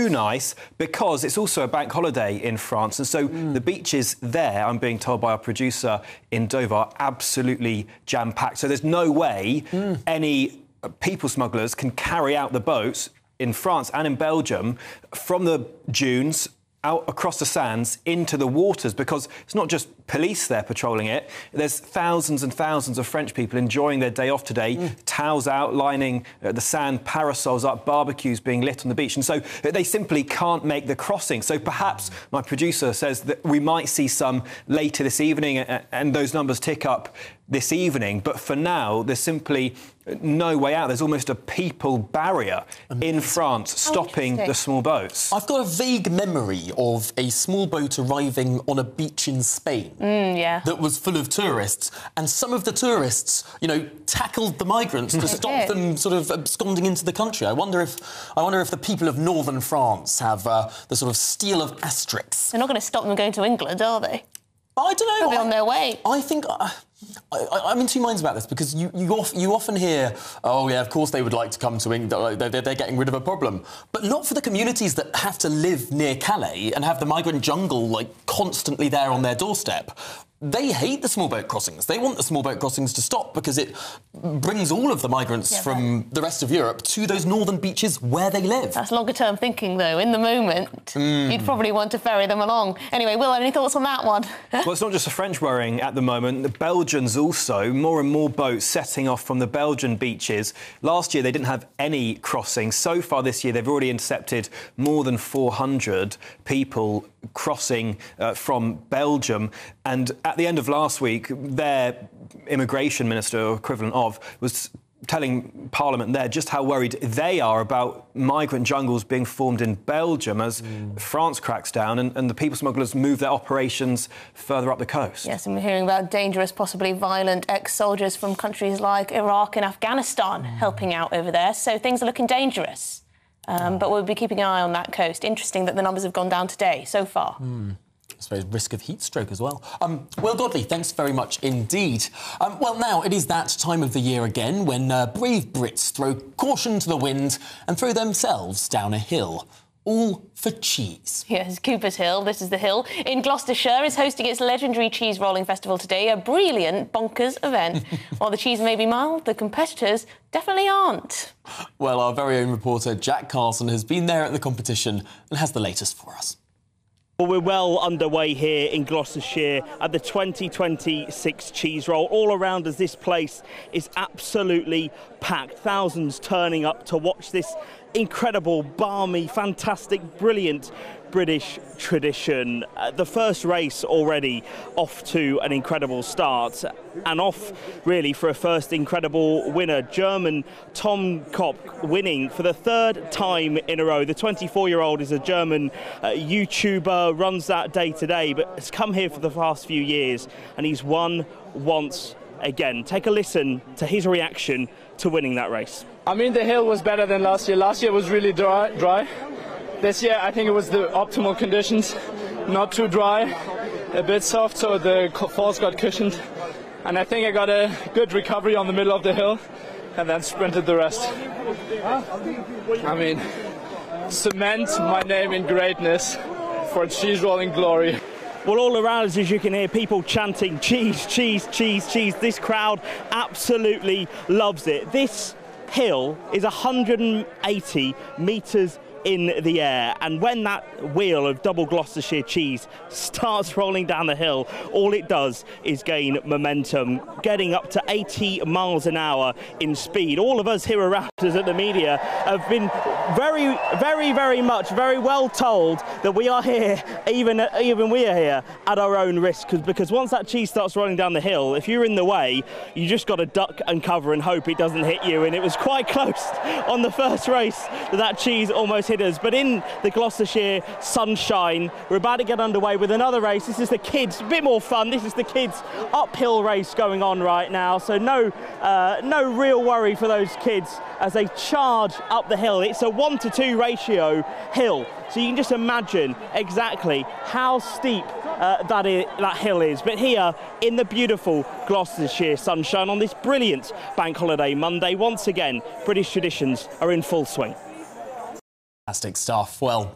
too nice because it's also a bank holiday in France. And so the beaches there, I'm being told by our producer in Dover, are absolutely jam-packed. So there's no way any people smugglers can carry out the boats in France and in Belgium from the dunes out across the sands into the waters, because it's not just police there patrolling it. There's thousands and thousands of French people enjoying their day off today, towels out, lining the sand, parasols up, barbecues being lit on the beach. And so they simply can't make the crossing. So perhaps my producer says that we might see some later this evening and those numbers tick up this evening. But for now, there's simply no way out. There's almost a people barrier in France stopping the small boats. I've got a vague memory of a small boat arriving on a beach in Spain that was full of tourists, and some of the tourists, you know, tackled the migrants to stop them sort of absconding into the country. I wonder if the people of northern France have the sort of steel of Asterix. They're not going to stop them going to England, are they? I don't know. They'll be on their way. I think I'm in two minds about this, because you often hear, oh yeah, of course they would like to come to England. They're getting rid of a problem, but not for the communities that have to live near Calais and have the migrant jungle like constantly there on their doorstep. They hate the small boat crossings. They want the small boat crossings to stop because it brings all of the migrants from the rest of Europe to those northern beaches where they live. That's longer-term thinking, though. In the moment, you'd probably want to ferry them along. Anyway, Will, any thoughts on that one? Well, it's not just the French worrying at the moment. The Belgians also, more and more boats setting off from the Belgian beaches. Last year, they didn't have any crossings. So far this year, they've already intercepted more than 400 people crossing from Belgium. And at the end of last week, their immigration minister, or equivalent of, was telling Parliament there just how worried they are about migrant jungles being formed in Belgium as France cracks down and the people smugglers move their operations further up the coast. Yes, and we're hearing about dangerous, possibly violent ex-soldiers from countries like Iraq and Afghanistan helping out over there, so things are looking dangerous. But we'll be keeping an eye on that coast. Interesting that the numbers have gone down today so far. I suppose risk of heat stroke as well. Will Godley, thanks very much indeed. Well, now it is that time of the year again when brave Brits throw caution to the wind and throw themselves down a hill. All for cheese. Yes, Cooper's Hill, this is the hill, in Gloucestershire, is hosting its legendary cheese rolling festival today, a brilliant, bonkers event. While the cheese may be mild, the competitors definitely aren't. Well, our very own reporter Jack Carson has been there at the competition and has the latest for us. Well, we're well underway here in Gloucestershire at the 2026 Cheese Roll. All around us, this place is absolutely packed. Thousands turning up to watch this incredible, balmy, fantastic, brilliant British tradition. The first race already off to an incredible start and off really for a first incredible winner. German Tom Kopp winning for the third time in a row. The 24-year-old is a German YouTuber, runs that day to day, but has come here for the past few years and he's won once again. Take a listen to his reaction to winning that race. I mean, the hill was better than last year. Last year was really dry. This year, I think it was the optimal conditions. Not too dry, a bit soft, so the falls got cushioned. And I think I got a good recovery on the middle of the hill and then sprinted the rest. I mean, cement my name in greatness for cheese rolling glory. Well, all around us, as you can hear, people chanting cheese, cheese, cheese, cheese. This crowd absolutely loves it. This hill is 180 metres in the air, and when that wheel of double Gloucestershire cheese starts rolling down the hill, all it does is gain momentum, getting up to 80 miles an hour in speed. All of us here around us at the media have been very well told that we are here, even we are here at our own risk, because once that cheese starts rolling down the hill, if you're in the way, you just got to duck and cover and hope it doesn't hit you. And it was quite close on the first race that cheese almost hit us. But in the Gloucestershire sunshine, we're about to get underway with another race. This is the kids, a bit more fun. This is the kids' uphill race going on right now. So no real worry for those kids as they charge up the hill. It's a 1-to-2 ratio hill. So you can just imagine exactly how steep that hill is. But here in the beautiful Gloucestershire sunshine on this brilliant bank holiday Monday, once again, British traditions are in full swing. Fantastic stuff. Well,